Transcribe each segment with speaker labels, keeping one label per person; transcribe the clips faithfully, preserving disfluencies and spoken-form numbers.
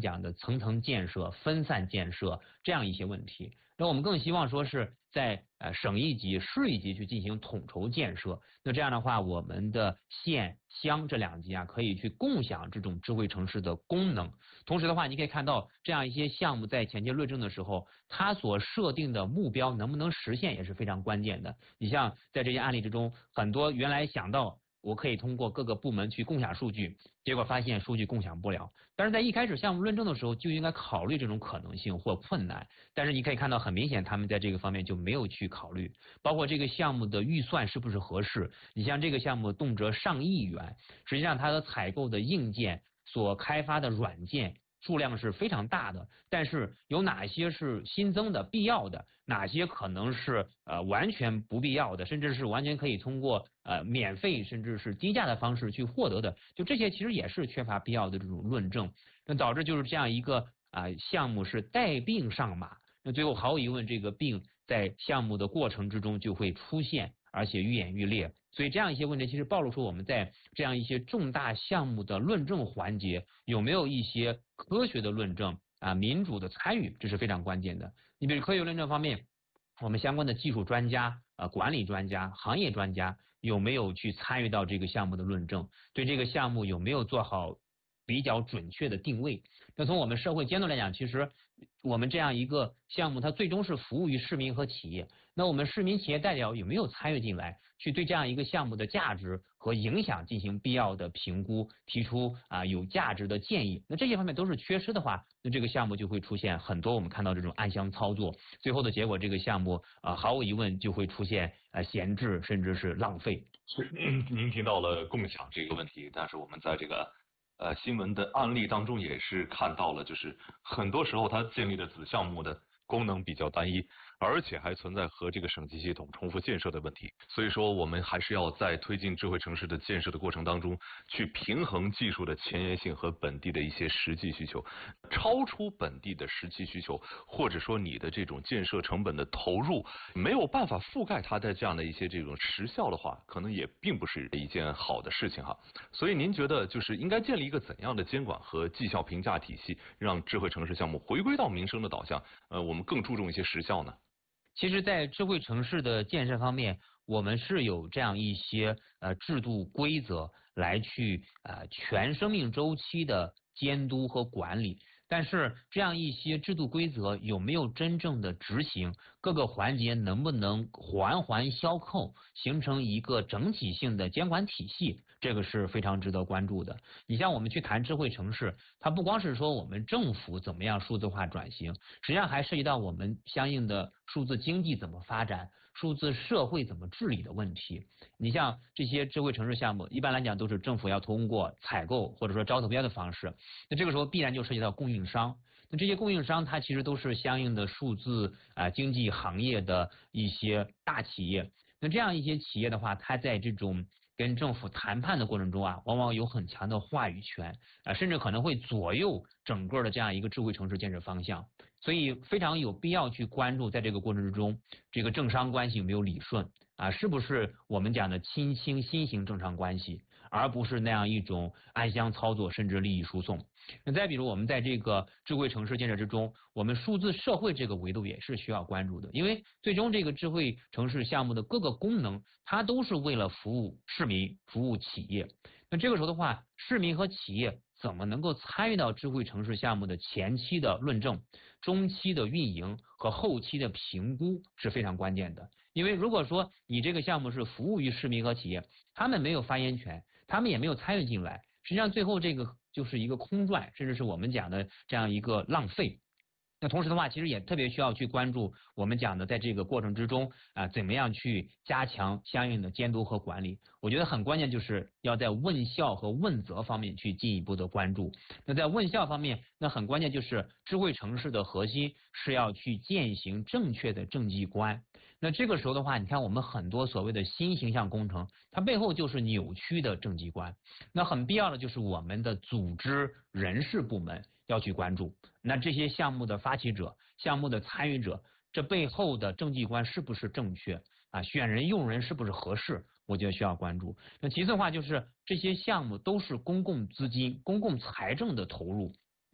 Speaker 1: 讲的层层建设、分散建设这样一些问题。那我们更希望说是在呃省一级、市一级去进行统筹建设。那这样的话，我们的县乡这两级啊，可以去共享这种智慧城市的功能。同时的话，你可以看到这样一些项目在前期论证的时候，它所设定的目标能不能实现也是非常关键的。你像在这些案例之中，很多原来想到我可以通过各个部门去共享数据，结果发现数据共享不了。但是在一开始项目论证的时候就应该考虑这种可能性或困难，但是你可以看到很明显他们在这个方面就没有去考虑，包括这个项目的预算是不是合适。你像这个项目动辄上亿元，实际上它的采购的硬件所开发的软件数量是非常大的，但是有哪些是新增的必要的，哪些可能是呃完全不必要的，甚至是完全可以通过呃免费甚至是低价的方式去获得的，就这些其实也是缺乏必要的这种论证，那导致就是这样一个啊、呃、项目是带病上马，那最后毫无疑问这个病在项目的过程之中就会出现，而且愈演愈烈。所以这样一些问题其实暴露出我们在这样一些重大项目的论证环节有没有一些科学的论证啊，民主的参与，这是非常关键的。你比如科学论证方面，我们相关的技术专家、呃管理专家、行业专家有没有去参与到这个项目的论证，对这个项目有没有做好比较准确的定位。那从我们社会监督来讲，其实我们这样一个项目它最终是服务于市民和企业，那我们市民企业代表有没有参与进来，去对这样一个项目的价值和影响进行必要的评估，提出啊有价值的建议，那这些方面都是缺失的话，那这个项目就会出现很多我们看到这种暗箱操作，最后的结果这个项目啊毫无疑问就会出现呃闲置甚至是浪费。
Speaker 2: 是您提到了共享这个问题，但是我们在这个呃新闻的案例当中也是看到了，就是很多时候它建立的子项目的功能比较单一，而且还存在和这个省级系统重复建设的问题。所以说我们还是要在推进智慧城市的建设的过程当中，去平衡技术的前沿性和本地的一些实际需求。超出本地的实际需求，或者说你的这种建设成本的投入没有办法覆盖它的这样的一些这种实效的话，可能也并不是一件好的事情哈。所以您觉得就是应该建立一个怎样的监管和绩效评价体系，让智慧城市项目回归到民生的导向，呃，我们更注重一些实效呢？
Speaker 1: 其实在智慧城市的建设方面，我们是有这样一些呃制度规则来去呃全生命周期的监督和管理，但是这样一些制度规则有没有真正的执行，各个环节能不能环环相扣，形成一个整体性的监管体系，这个是非常值得关注的。你像我们去谈智慧城市，它不光是说我们政府怎么样数字化转型，实际上还涉及到我们相应的数字经济怎么发展，数字社会怎么治理的问题。你像这些智慧城市项目，一般来讲都是政府要通过采购或者说招投标的方式，那这个时候必然就涉及到供应商。那这些供应商它其实都是相应的数字啊、呃、经济行业的一些大企业。那这样一些企业的话，它在这种跟政府谈判的过程中啊，往往有很强的话语权啊、呃，甚至可能会左右整个的这样一个智慧城市建设方向。所以非常有必要去关注，在这个过程之中，这个政商关系有没有理顺啊？是不是我们讲的亲清新型政商关系，而不是那样一种暗箱操作甚至利益输送。那再比如我们在这个智慧城市建设之中，我们数字社会这个维度也是需要关注的，因为最终这个智慧城市项目的各个功能，它都是为了服务市民、服务企业。那这个时候的话，市民和企业怎么能够参与到智慧城市项目的前期的论证、中期的运营和后期的评估是非常关键的。因为如果说你这个项目是服务于市民和企业，他们没有发言权，他们也没有参与进来，实际上最后这个就是一个空转，甚至是我们讲的这样一个浪费。那同时的话，其实也特别需要去关注我们讲的在这个过程之中啊，怎么样去加强相应的监督和管理。我觉得很关键就是要在问效和问责方面去进一步的关注。那在问效方面，那很关键就是智慧城市的核心是要去践行正确的政绩观。那这个时候的话，你看我们很多所谓的新形象工程，它背后就是扭曲的政绩观。那很必要的就是我们的组织人事部门要去关注，那这些项目的发起者、项目的参与者，这背后的政绩观是不是正确啊？选人用人是不是合适？我觉得需要关注。那其次的话，就是这些项目都是公共资金、公共财政的投入。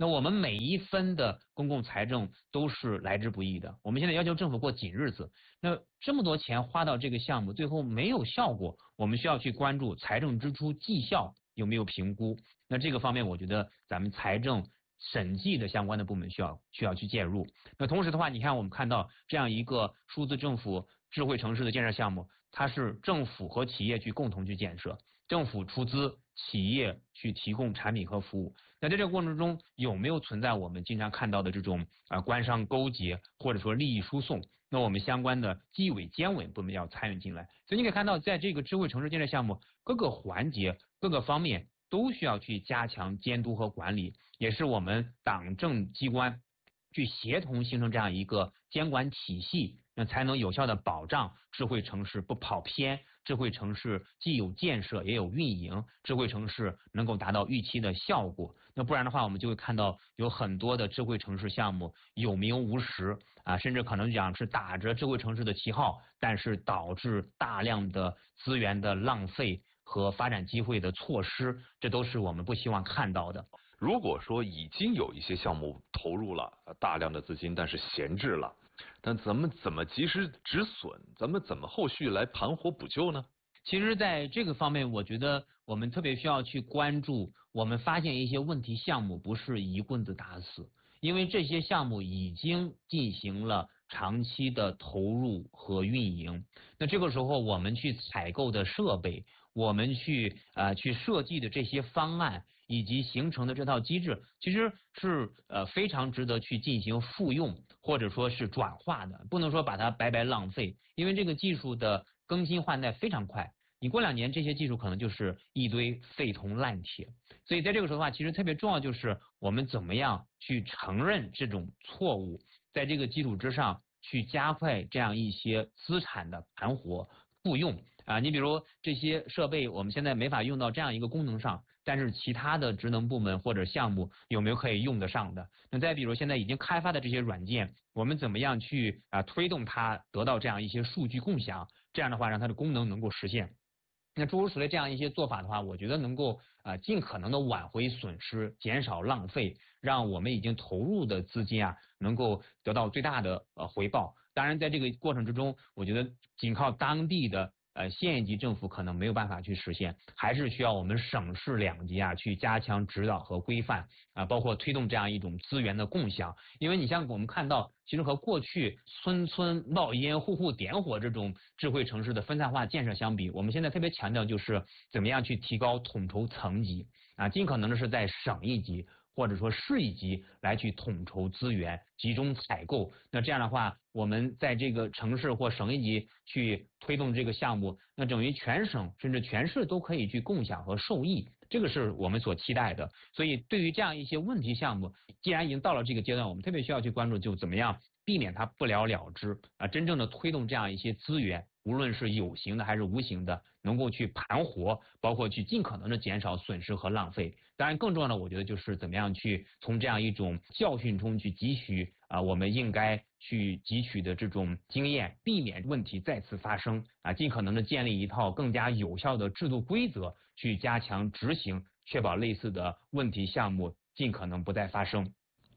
Speaker 1: 那我们每一分的公共财政都是来之不易的。我们现在要求政府过紧日子，那这么多钱花到这个项目，最后没有效果，我们需要去关注财政支出绩效有没有评估。那这个方面，我觉得咱们财政审计的相关的部门需要需要去介入。那同时的话，你看我们看到这样一个数字政府智慧城市的建设项目，它是政府和企业去共同去建设，政府出资，企业去提供产品和服务。那在这个过程中，有没有存在我们经常看到的这种啊、呃、官商勾结或者说利益输送？那我们相关的纪委监委部门要参与进来。所以你可以看到，在这个智慧城市建设项目各个环节、各个方面都需要去加强监督和管理，也是我们党政机关去协同形成这样一个监管体系，那才能有效的保障智慧城市不跑偏，智慧城市既有建设也有运营，智慧城市能够达到预期的效果。那不然的话，我们就会看到有很多的智慧城市项目有名无实啊，甚至可能讲是打着智慧城市的旗号，但是导致大量的资源的浪费和发展机会的错失，这都是我们不希望看到的。
Speaker 2: 如果说已经有一些项目投入了大量的资金，但是闲置了，但咱们怎么及时止损？咱们怎么后续来盘活补救呢？
Speaker 1: 其实在这个方面，我觉得我们特别需要去关注，我们发现一些问题项目不是一棍子打死，因为这些项目已经进行了长期的投入和运营。那这个时候我们去采购的设备，我们去呃去设计的这些方案，以及形成的这套机制，其实是呃非常值得去进行复用或者说是转化的，不能说把它白白浪费，因为这个技术的更新换代非常快，你过两年这些技术可能就是一堆废铜烂铁。所以在这个时候的话，其实特别重要就是我们怎么样去承认这种错误，在这个基础之上去加快这样一些资产的盘活复用啊。你比如这些设备我们现在没法用到这样一个功能上，但是其他的职能部门或者项目有没有可以用得上的？那再比如现在已经开发的这些软件，我们怎么样去啊推动它得到这样一些数据共享？这样的话让它的功能能够实现。那诸如此类这样一些做法的话，我觉得能够啊、呃、尽可能的挽回损失，减少浪费，让我们已经投入的资金啊能够得到最大的呃回报。当然在这个过程之中，我觉得仅靠当地的呃县级政府可能没有办法去实现，还是需要我们省市两级啊去加强指导和规范啊，包括推动这样一种资源的共享。因为你像我们看到，其实和过去村村冒烟、户户点火这种智慧城市的分散化建设相比，我们现在特别强调就是怎么样去提高统筹层级啊，尽可能的是在省一级或者说市一级来去统筹资源，集中采购。那这样的话，我们在这个城市或省一级去推动这个项目，那等于全省甚至全市都可以去共享和受益，这个是我们所期待的。所以对于这样一些问题项目，既然已经到了这个阶段，我们特别需要去关注，就怎么样避免它不了了之啊，真正的推动这样一些资源，无论是有形的还是无形的，能够去盘活，包括去尽可能的减少损失和浪费。当然更重要的我觉得就是怎么样去从这样一种教训中去汲取啊我们应该去汲取的这种经验，避免问题再次发生啊，尽可能的建立一套更加有效的制度规则，去加强执行，确保类似的问题项目尽可能不再发生。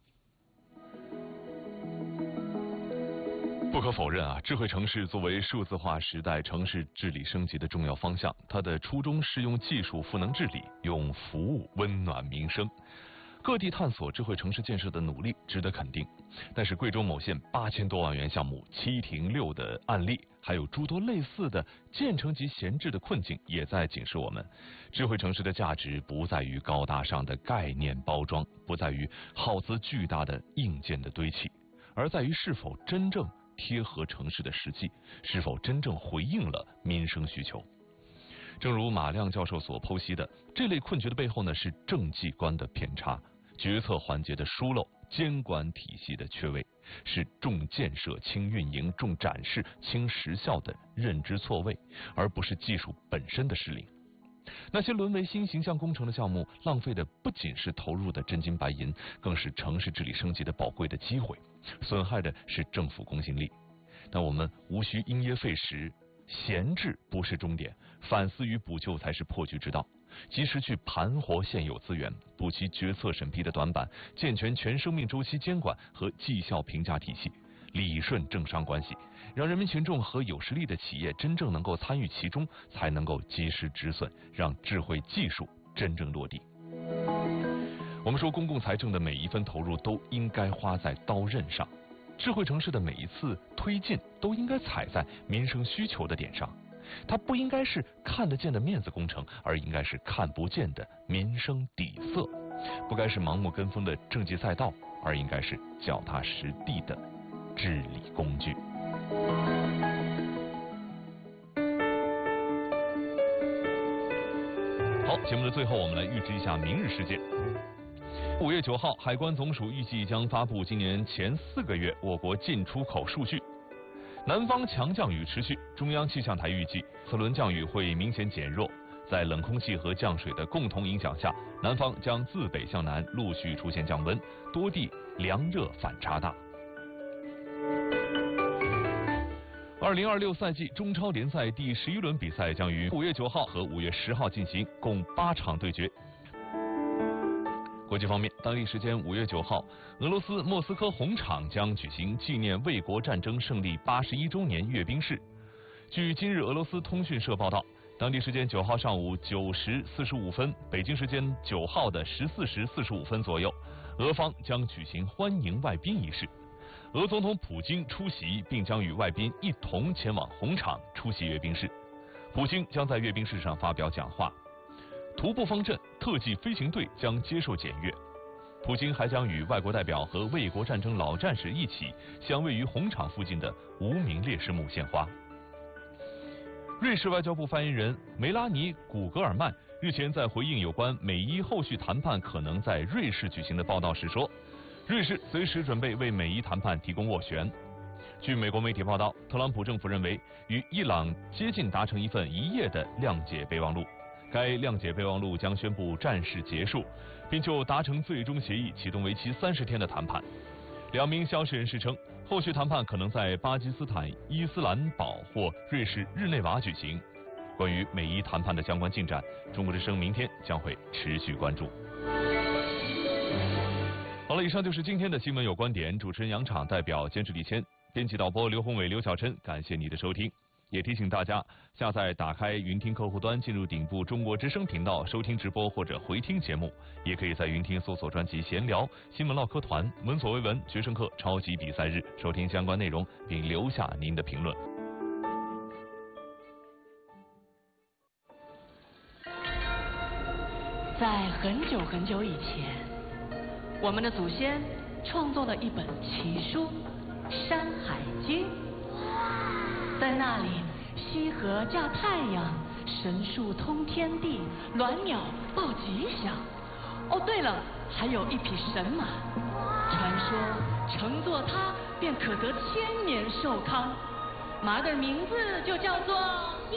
Speaker 2: 不可否认啊，智慧城市作为数字化时代城市治理升级的重要方向，它的初衷是用技术赋能治理，用服务温暖民生。各地探索智慧城市建设的努力值得肯定，但是贵州某县八千多万元项目七停六的案例，还有诸多类似的建成及闲置的困境，也在警示我们：智慧城市的价值不在于高大上的概念包装，不在于耗资巨大的硬件的堆砌，而在于是否真正贴合城市的实际，是否真正回应了民生需求。正如马亮教授所剖析的，这类困局的背后呢，是政绩观的偏差，决策环节的疏漏，监管体系的缺位，是重建设轻运营、重展示轻实效的认知错位，而不是技术本身的失灵。那些沦为新形象工程的项目，浪费的不仅是投入的真金白银，更是城市治理升级的宝贵的机会，损害的是政府公信力。但我们无需因噎废食，闲置不是终点，反思与补救才是破局之道。
Speaker 3: 及时去盘活现有资源，补齐决策审批的短板，健全全生命周期监管和绩效评价体系，理顺政商关系，让人民群众和有实力的企业真正能够参与其中，才能够及时止损，让智慧技术真正落地。我们说，公共财政的每一分投入都应该花在刀刃上，智慧城市的每一次推进都应该踩在民生需求的点上。它不应该是看得见的面子工程，而应该是看不见的民生底色；不该是盲目跟风的政绩赛道，而应该是脚踏实地的治理工具。好，节目的最后，我们来预知一下明日事件。五月九号，海关总署预计将发布今年前四个月我国进出口数据。南方强降雨持续，中央气象台预计此轮降雨会明显减弱，在冷空气和降水的共同影响下，南方将自北向南陆续出现降温，多地凉热反差大。二零二六赛季中超联赛第十一轮比赛将于五月九号和五月十号进行，共八场对决。国际方面，当地时间五月九号，俄罗斯莫斯科红场将举行纪念卫国战争胜利八十一周年阅兵式。据今日俄罗斯通讯社报道，当地时间九号上午九时四十五分，北京时间九号的十四时四十五分左右，俄方将举行欢迎外宾仪式。俄总统普京出席，并将与外宾一同前往红场出席阅兵式。普京将在阅兵式上发表讲话。徒步方阵特技飞行队将接受检阅，普京还将与外国代表和卫国战争老战士一起向位于红场附近的无名烈士墓献花。瑞士外交部发言人梅拉尼·古格尔曼日前在回应有关美伊后续谈判可能在瑞士举行的报道时说，瑞士随时准备为美伊谈判提供斡旋。据美国媒体报道，特朗普政府认为与伊朗接近达成一份一页的谅解备忘录。该谅解备忘录将宣布战事结束，并就达成最终协议启动为期三十天的谈判。两名消息人士称，后续谈判可能在巴基斯坦伊斯兰堡或瑞士日内瓦举行。关于美伊谈判的相关进展，中国之声明天将会持续关注。好了，以上就是今天的新闻有观点，主持人杨昶，代表监制李谦，编辑导播刘宏伟、刘小琛，感谢你的收听。也提醒大家，下载打开云听客户端，进入顶部中国之声频道收听直播或者回听节目，也可以在云听搜索专辑闲聊、新闻唠嗑团、闻所未闻、决胜课、超级比赛日收听相关内容，并留下您的评论。
Speaker 4: 在很久很久以前，我们的祖先创作了一本奇书《山海经》。在那里，羲和驾太阳，神树通天地，鸾鸟报吉祥。哦，对了，还有一匹神马，传说乘坐它便可得千年寿康。马的名字就叫做。